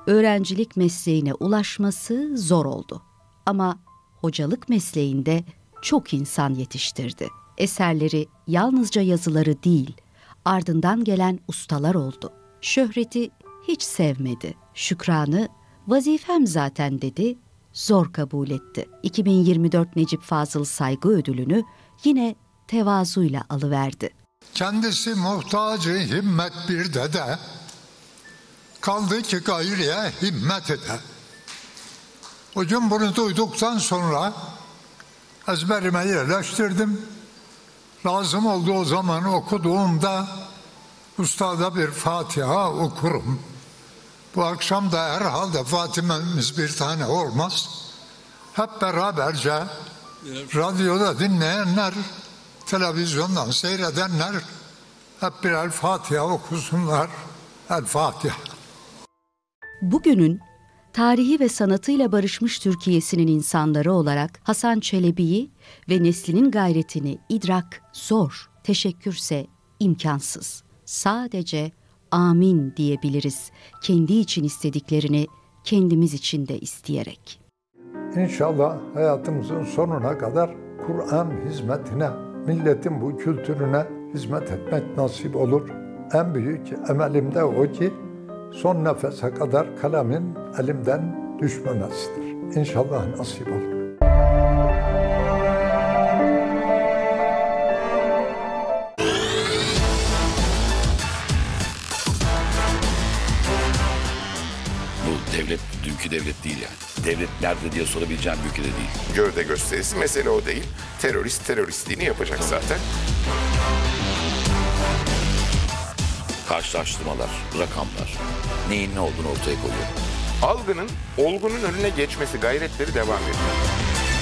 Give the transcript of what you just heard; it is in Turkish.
öğrencilik mesleğine ulaşması zor oldu. Ama hocalık mesleğinde çok insan yetiştirdi. Eserleri yalnızca yazıları değil, ardından gelen ustalar oldu. Şöhreti hiç sevmedi. Şükranı vazifem zaten dedi, zor kabul etti. 2024 Necip Fazıl Saygı Ödülünü yine tevazuyla alıverdi. Kendisi muhtacı himmet bir dede, kaldı ki gayriye himmet ede. O gün bunu duyduktan sonra ezberime yerleştirdim. Lazım olduğu zaman okuduğumda ustada bir Fatiha okurum. Bu akşam da herhalde Fatiha'mız bir tane olmaz. Hep beraberce radyoda dinleyenler, televizyondan seyredenler hep birer Fatiha okusunlar. El Fatiha. Bugünün tarihi ve sanatıyla barışmış Türkiye'sinin insanları olarak Hasan Çelebi'yi ve neslinin gayretini idrak zor, teşekkürse imkansız. Sadece amin diyebiliriz kendi için istediklerini kendimiz için de isteyerek. İnşallah hayatımızın sonuna kadar Kur'an hizmetine, milletin bu kültürüne hizmet etmek nasip olur. En büyük emelim de o ki son nefese kadar kalemin elimden düşmemesidir. İnşallah nasip olur. Bu devlet dünkü devlet değil yani. Devlet nerede diye sorabileceğim bir ülkede değil. Gövde gösterisi, mesele o değil. Terörist teröristliğini yapacak zaten. Karşılaştırmalar, rakamlar, neyin ne olduğunu ortaya koyuyor. Algının olgunun önüne geçmesi gayretleri devam ediyor.